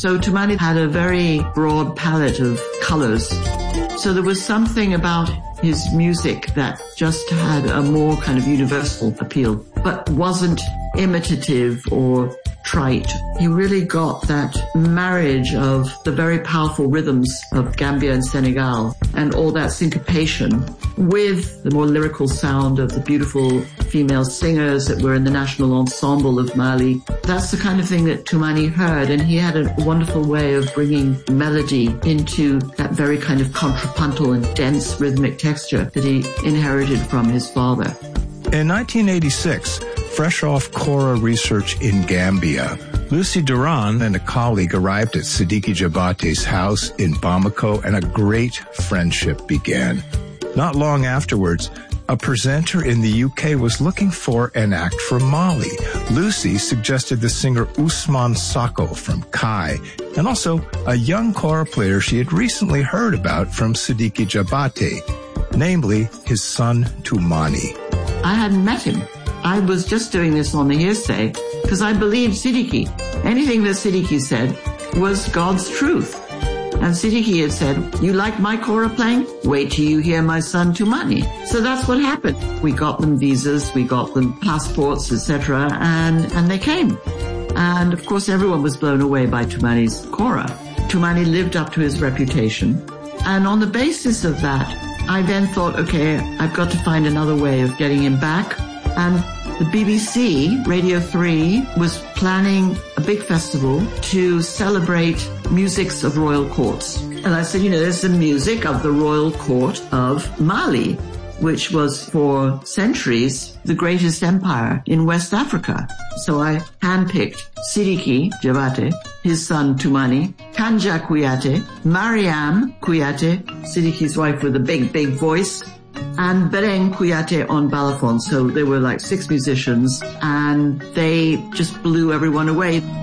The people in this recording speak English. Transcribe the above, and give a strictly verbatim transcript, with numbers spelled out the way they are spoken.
So Toumani had a very broad palette of colors. So there was something about his music that just had a more kind of universal appeal, but wasn't imitative or trite. He really got that marriage of the very powerful rhythms of Gambia and Senegal and all that syncopation with the more lyrical sound of the beautiful female singers that were in the national ensemble of Mali. That's the kind of thing that Toumani heard, and he had a wonderful way of bringing melody into that very kind of contrapuntal and dense rhythmic texture that he inherited from his father. In nineteen eighty-six, fresh off Kora research in Gambia, Lucy Duran and a colleague arrived at Sidiki Diabaté's house in Bamako, and a great friendship began. Not long afterwards, a presenter in the U K was looking for an act from Mali. Lucy suggested the singer Ousmane Sako from Kai, and also a young kora player she had recently heard about from Sidiki Diabaté, namely his son Toumani. I hadn't met him. I was just doing this on the hearsay because I believed Sidiki. Anything that Sidiki said was God's truth. And Sidiki had said, you like my kora playing? Wait till you hear my son Toumani. So that's what happened. We got them visas, we got them passports, et cetera, and, and they came. And of course everyone was blown away by Toumani's kora. Toumani lived up to his reputation. And on the basis of that, I then thought, okay, I've got to find another way of getting him back. And the B B C, Radio three, was planning a big festival to celebrate musics of royal courts. And I said, you know, there's the music of the royal court of Mali, which was for centuries the greatest empire in West Africa. So I handpicked Sidiki Diabaté, his son Toumani, Kanja Kouyaté, Mariam Kouyaté, Sidiki's wife with a big, big voice, and Bereng Kouyaté on balafon. So there were like six musicians, and they just blew everyone away.